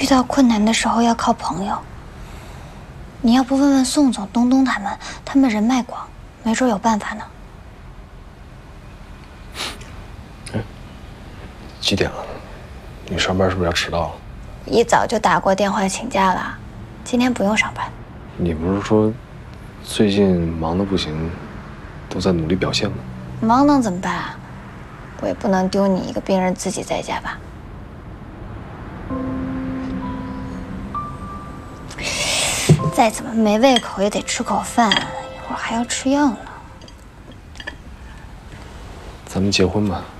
到困难的时候要靠朋友。你要不问问宋总、东东他们人脉广，没准有办法呢。 哎，几点了？你上班是不是要迟到了？ 一早就打过电话请假了，今天不用上班。 你不是说最近忙得不行，都在努力表现吗？ 忙能怎么办啊？我也不能丢你一个病人自己在家吧。再怎么没胃口也得吃口饭，一会儿还要吃药呢。 咱们结婚吧。